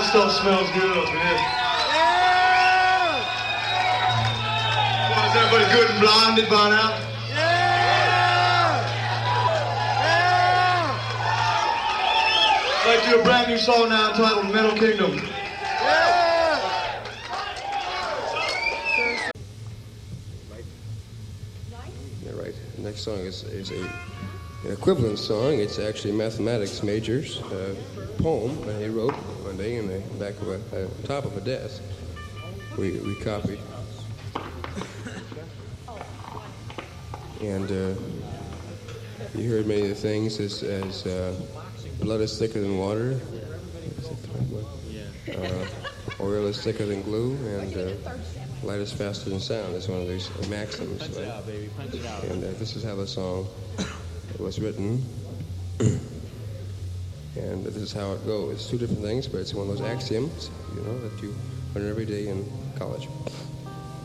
stuff smells good up here. Well, is everybody good and blinded by now? I'd like to do a brand new song now entitled Metal Kingdom. Yeah, right. The next song is an equivalent song. It's actually a mathematics major's poem that he wrote one day in the back of top of a desk. We copied. And you heard many of the things as blood is thicker than water. Oil is thicker than glue, and light is faster than sound. It's one of these maxims. Punch it out, baby. Punch it out. And this is how the song was written. And this is how it goes. It's two different things, but it's one of those axioms, that you learn every day in college.